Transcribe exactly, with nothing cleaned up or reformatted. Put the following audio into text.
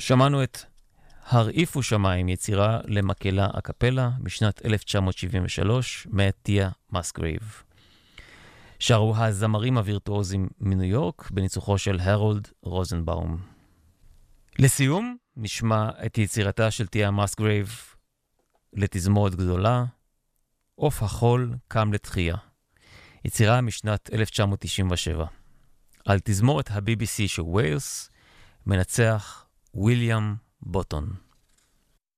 שמענו את הרעיפו שמיים, יצירה למקהלה הקפלה בשנת אלף תשע מאות שבעים ושלוש מאת תיה מסגרייב. שרו הזמרים הווירטואוזים מניו יורק בניצוחו של הרולד רוזנבאום. לסיום נשמע את יצירתה של תיה מסגרייב לתזמורת גדולה, עוף החול קם לתחייה, יצירה משנת אלף תשע מאות תשעים ושבע. על תזמורת ה-בי בי סי של ווילס מנצח וויליאם בוטון.